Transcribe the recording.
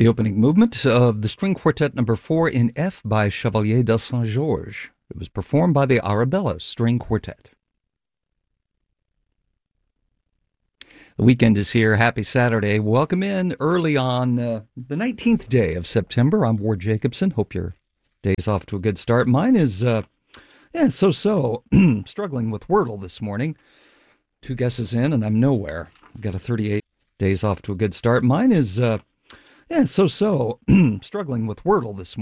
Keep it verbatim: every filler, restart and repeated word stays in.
The opening movement of the string quartet number four in F by Chevalier de Saint-Georges. It was performed by the Arabella String Quartet. The weekend is here. Happy Saturday. Welcome in early on uh, the nineteenth day of September. I'm Ward Jacobson. Hope your day's off to a good start. Mine is, uh, yeah, so-so. Struggling with Wordle this morning. Two guesses in, and I'm nowhere. I've got a thirty-eight days off to a good start. Mine is, uh, yeah, so-so. Struggling with Wordle this morning.